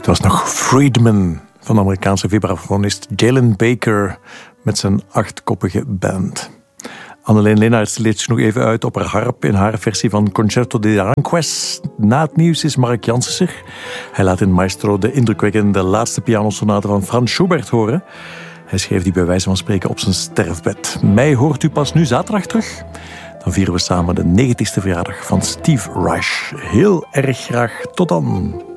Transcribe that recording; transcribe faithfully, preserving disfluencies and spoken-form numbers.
Het was nog Friedman van de Amerikaanse vibrafonist Jalen Baker met zijn achtkoppige band. Anneleen Leenaerts leert nog even uit op haar harp in haar versie van Concerto de Aranjuez. Na het nieuws is Mark Janssens er. Hij laat in Maestro de indrukwekkende laatste pianosonate van Franz Schubert horen. Hij schreef die bij wijze van spreken op zijn sterfbed. Mij hoort u pas nu zaterdag terug. Dan vieren we samen de negentigste verjaardag van Steve Reich. Heel erg graag tot dan.